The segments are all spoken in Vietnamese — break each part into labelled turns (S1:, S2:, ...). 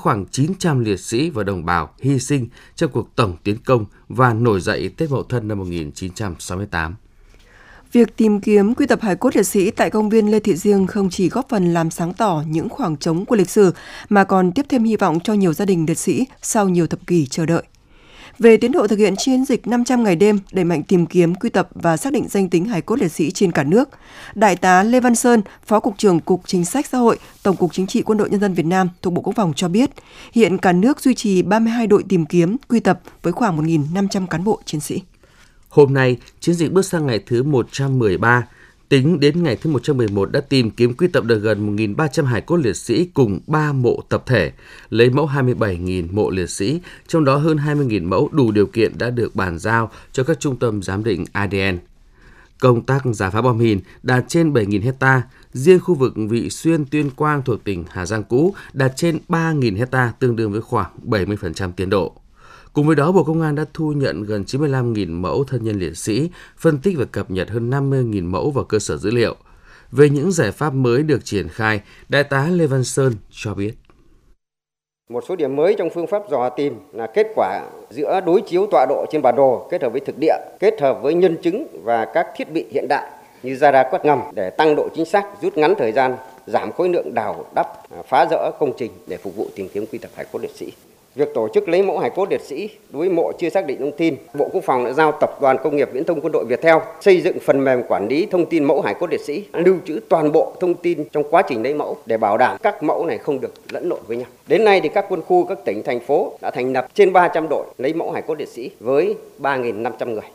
S1: khoảng 900 liệt sĩ và đồng bào hy sinh trong cuộc tổng tiến công và nổi dậy Tết Mậu Thân năm 1968.
S2: Việc tìm kiếm quy tập hài cốt liệt sĩ tại công viên Lê Thị Riêng không chỉ góp phần làm sáng tỏ những khoảng trống của lịch sử, mà còn tiếp thêm hy vọng cho nhiều gia đình liệt sĩ sau nhiều thập kỷ chờ đợi. Về tiến độ thực hiện chiến dịch 500 ngày đêm đẩy mạnh tìm kiếm, quy tập và xác định danh tính hài cốt liệt sĩ trên cả nước, Đại tá Lê Văn Sơn, Phó Cục trưởng Cục Chính sách Xã hội, Tổng cục Chính trị Quân đội Nhân dân Việt Nam thuộc Bộ Quốc phòng cho biết, hiện cả nước duy trì 32 đội tìm kiếm, quy tập với khoảng 1.500 cán bộ chiến sĩ.
S1: Hôm nay, chiến dịch bước sang ngày thứ 113. Tính đến ngày thứ 111 đã tìm kiếm quy tập được gần 1.300 hài cốt liệt sĩ cùng 3 mộ tập thể, lấy mẫu 27.000 mộ liệt sĩ, trong đó hơn 20.000 mẫu đủ điều kiện đã được bàn giao cho các trung tâm giám định ADN. Công tác rà phá bom mìn đạt trên 7.000 hecta, riêng khu vực Vị Xuyên, Tuyên Quang thuộc tỉnh Hà Giang cũ đạt trên 3.000 hecta, tương đương với khoảng 70% tiến độ. Cùng với đó, Bộ Công an đã thu nhận gần 95.000 mẫu thân nhân liệt sĩ, phân tích và cập nhật hơn 50.000 mẫu vào cơ sở dữ liệu. Về những giải pháp mới được triển khai, Đại tá Lê Văn Sơn cho biết.
S3: Một số điểm mới trong phương pháp dò tìm là kết quả giữa đối chiếu tọa độ trên bản đồ kết hợp với thực địa, kết hợp với nhân chứng và các thiết bị hiện đại như radar quét ngầm để tăng độ chính xác, rút ngắn thời gian, giảm khối lượng đào đắp, phá rỡ công trình để phục vụ tìm kiếm quy tập hài cốt liệt sĩ. Việc tổ chức lấy mẫu hài cốt liệt sĩ đối với mộ chưa xác định thông tin, Bộ Quốc phòng đã giao Tập đoàn Công nghiệp Viễn thông Quân đội Viettel xây dựng phần mềm quản lý thông tin mẫu hài cốt liệt sĩ, lưu trữ toàn bộ thông tin trong quá trình lấy mẫu để bảo đảm các mẫu này không được lẫn lộn với nhau. Đến nay thì các quân khu, các tỉnh, thành phố đã thành lập trên 300 đội lấy mẫu hài cốt liệt sĩ với 3.500 người.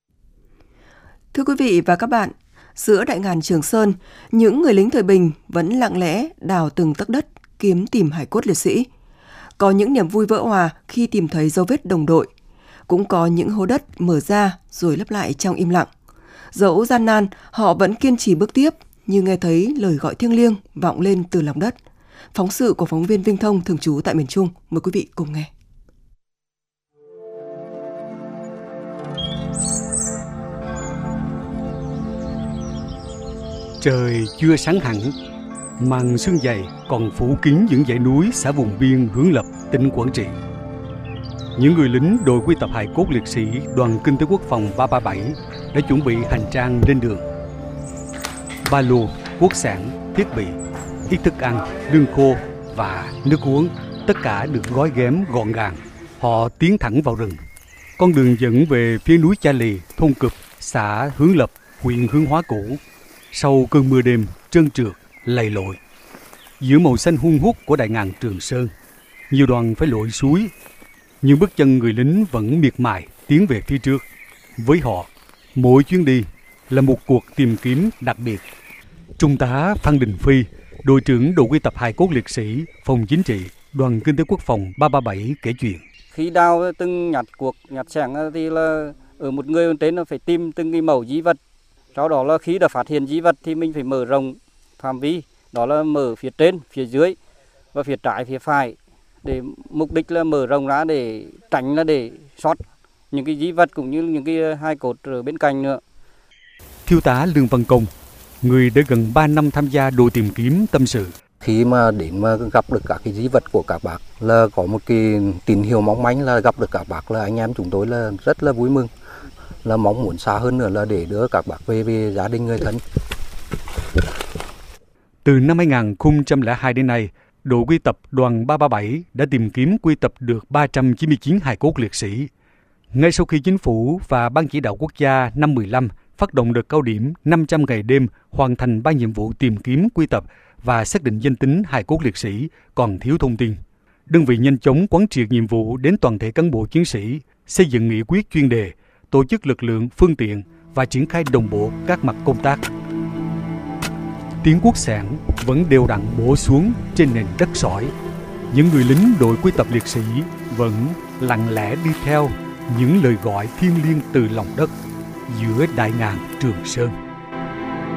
S2: Thưa quý vị và các bạn, giữa đại ngàn Trường Sơn, những người lính thời bình vẫn lặng lẽ đào từng tấc đất kiếm tìm hài cốt liệt sĩ. Có những niềm vui vỡ òa khi tìm thấy dấu vết đồng đội, cũng có những hố đất mở ra rồi lấp lại trong im lặng. Dẫu gian nan, họ vẫn kiên trì bước tiếp, như nghe thấy lời gọi thiêng liêng vọng lên từ lòng đất. Phóng sự của phóng viên Vinh Thông thường trú tại miền Trung, mời quý vị cùng nghe.
S4: Trời chưa sáng hẳn, màn sương dày còn phủ kín những dãy núi xã vùng biên Hướng Lập, tỉnh Quảng Trị. Những người lính đội quy tập hài cốt liệt sĩ Đoàn Kinh tế Quốc phòng 337 đã chuẩn bị hành trang lên đường. Ba lô, quốc sản, thiết bị, ít thức ăn, lương khô và nước uống, tất cả được gói ghém gọn gàng. Họ tiến thẳng vào rừng. Con đường dẫn về phía núi Cha Lì, thôn Cụp, xã Hướng Lập, huyện Hướng Hóa cũ. Sau cơn mưa đêm trơn trượt, lầy lội, giữa màu xanh hun hút của đại ngàn Trường Sơn, nhiều đoàn phải lội suối, nhưng bước chân người lính vẫn miệt mài tiến về phía trước. Với họ, mỗi chuyến đi là một cuộc tìm kiếm đặc biệt. Trung tá Phan Đình Phi, đội trưởng đội quy tập hài cốt liệt sĩ, phòng chính trị, Đoàn Kinh tế Quốc phòng 337 kể chuyện.
S5: Khi đào từng nhặt sẻng thì là ở một người trên là phải tìm từng cái mẩu di vật. Sau đó là khi đã phát hiện di vật thì mình phải mở rộng phạm vi, đó là mở phía trên, phía dưới và phía trái, phía phải, để mục đích là mở rộng ra để tránh là để sót những cái di vật cũng như những cái hài cốt ở bên cạnh nữa.
S4: Thiếu tá Lương Văn Công, người đã gần 3 năm tham gia đội tìm kiếm, tâm sự.
S6: Khi mà đến mà gặp được các cái di vật của các bác là có một cái tín hiệu mong manh là gặp được các bác, là anh em chúng tôi là rất là vui mừng, là mong muốn xa hơn nữa là để đưa các bác về gia đình người thân.
S4: Từ năm 2002 đến nay, đội quy tập đoàn 337 đã tìm kiếm quy tập được 399 hài cốt liệt sĩ. Ngay sau khi Chính phủ và Ban Chỉ đạo Quốc gia năm 15 phát động đợt cao điểm 500 ngày đêm hoàn thành 3 nhiệm vụ tìm kiếm, quy tập và xác định danh tính hài cốt liệt sĩ còn thiếu thông tin, đơn vị nhanh chóng quán triệt nhiệm vụ đến toàn thể cán bộ chiến sĩ, xây dựng nghị quyết chuyên đề, tổ chức lực lượng, phương tiện và triển khai đồng bộ các mặt công tác. Tiếng quốc sản vẫn đều đặn bổ xuống trên nền đất sỏi. Những người lính đội quy tập liệt sĩ vẫn lặng lẽ đi theo những lời gọi thiêng liêng từ lòng đất giữa đại ngàn Trường Sơn.